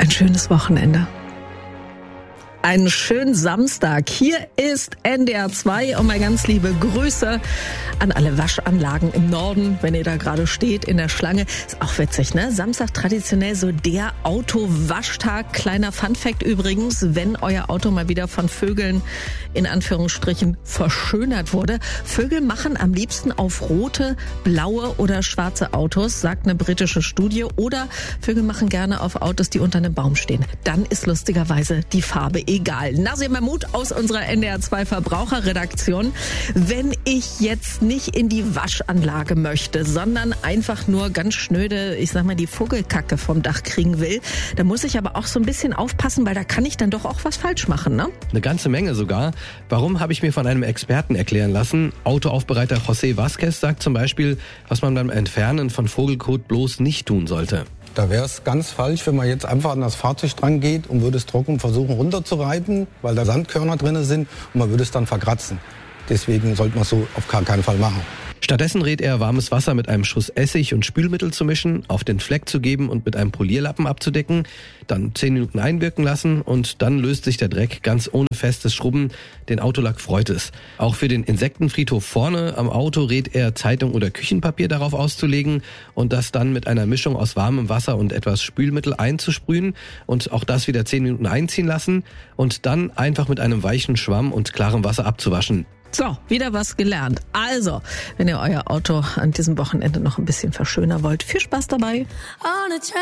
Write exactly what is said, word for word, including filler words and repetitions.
ein schönes Wochenende. Einen schönen Samstag. Hier ist N D R zwei und mal ganz liebe Grüße an alle Waschanlagen im Norden, wenn ihr da gerade steht in der Schlange. Ist auch witzig, ne? Samstag traditionell so der Autowaschtag. Kleiner Funfact übrigens, wenn euer Auto mal wieder von Vögeln in Anführungsstrichen verschönert wurde. Vögel machen am liebsten auf rote, blaue oder schwarze Autos, sagt eine britische Studie. Oder Vögel machen gerne auf Autos, die unter einem Baum stehen. Dann ist lustigerweise die Farbe egal. Nasir Mahmoud aus unserer N D R zwei Verbraucherredaktion. Wenn ich jetzt nicht in die Waschanlage möchte, sondern einfach nur ganz schnöde, ich sag mal, die Vogelkacke vom Dach kriegen will, dann muss ich aber auch so ein bisschen aufpassen, weil da kann ich dann doch auch was falsch machen, ne? Eine ganze Menge sogar. Warum, habe ich mir von einem Experten erklären lassen. Autoaufbereiter José Vázquez sagt zum Beispiel, was man beim Entfernen von Vogelkot bloß nicht tun sollte. Da wäre es ganz falsch, wenn man jetzt einfach an das Fahrzeug dran geht und würde es trocken versuchen runterzureiben, weil da Sandkörner drin sind und man würde es dann verkratzen. Deswegen sollte man es so auf gar keinen Fall machen. Stattdessen rät er, warmes Wasser mit einem Schuss Essig und Spülmittel zu mischen, auf den Fleck zu geben und mit einem Polierlappen abzudecken, dann zehn Minuten einwirken lassen und dann löst sich der Dreck ganz ohne festes Schrubben. Den Autolack freut es. Auch für den Insektenfriedhof vorne am Auto rät er, Zeitung oder Küchenpapier darauf auszulegen und das dann mit einer Mischung aus warmem Wasser und etwas Spülmittel einzusprühen und auch das wieder zehn Minuten einziehen lassen und dann einfach mit einem weichen Schwamm und klarem Wasser abzuwaschen. So, wieder was gelernt. Also, wenn ihr euer Auto an diesem Wochenende noch ein bisschen verschönern wollt, viel Spaß dabei.